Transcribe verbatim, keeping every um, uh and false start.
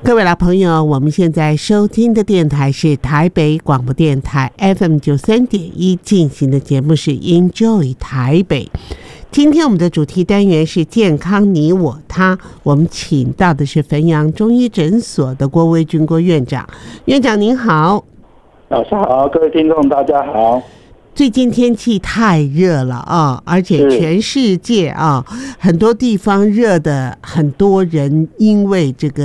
各位老朋友，我们现在收听的电台是台北广播电台 F M 九三点一进行的节目是 Enjoy 台北。今天我们的主题单元是健康你我他，我们请到的是汾阳中医诊所的郭威君郭院长。院长您好。 老师好，各位听众大家好。 最近天气太热了啊，而且全世界啊很多地方热的，很多人因为这个